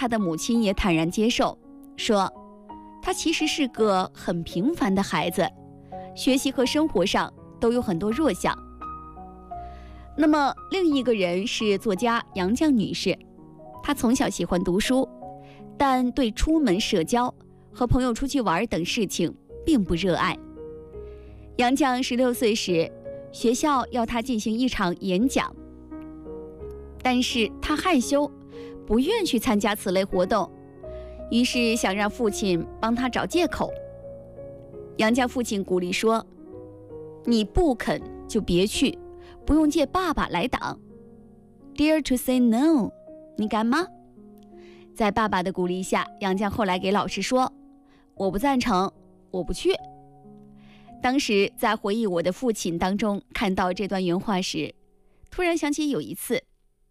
他的母亲也坦然接受，说他其实是个很平凡的孩子，学习和生活上都有很多弱项。那么另一个人是作家杨绛女士，她从小喜欢读书，但对出门社交、和朋友出去玩等事情并不热爱。杨绛16岁时，学校要她进行一场演讲，但是她害羞，不愿去参加此类活动，于是想让父亲帮她找借口。杨绛父亲鼓励说：“你不肯就别去，不用借爸爸来挡。 Dare to say no， 你敢吗？”在爸爸的鼓励下，杨绛后来给老师说：“我不赞成，我不去。”当时在回忆我的父亲当中看到这段原话时，突然想起有一次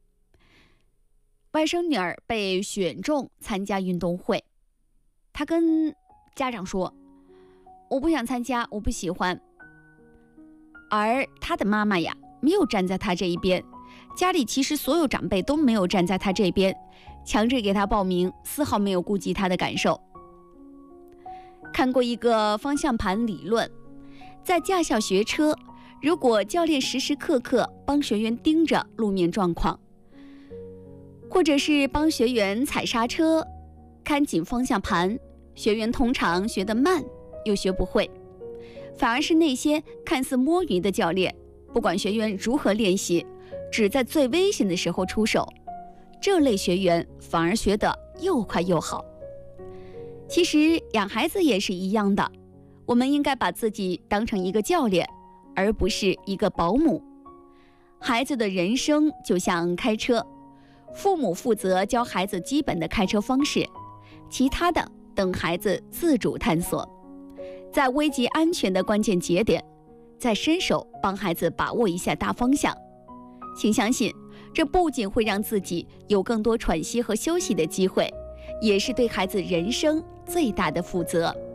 外甥女儿被选中参加运动会，她跟家长说：“我不想参加，我不喜欢。”而她的妈妈呀，没有站在她这一边，家里其实所有长辈都没有站在她这边，强制给她报名，丝毫没有顾及她的感受。看过一个方向盘理论，在驾校学车，如果教练时时刻刻帮学员盯着路面状况，或者是帮学员踩刹车、看紧方向盘，学员通常学得慢，又学不会。反而是那些看似摸鱼的教练，不管学员如何练习，只在最危险的时候出手，这类学员反而学得又快又好。其实养孩子也是一样的，我们应该把自己当成一个教练，而不是一个保姆。孩子的人生就像开车，父母负责教孩子基本的开车方式，其他的等孩子自主探索。在危及安全的关键节点，再伸手帮孩子把握一下大方向。请相信，这不仅会让自己有更多喘息和休息的机会，也是对孩子人生最大的负责。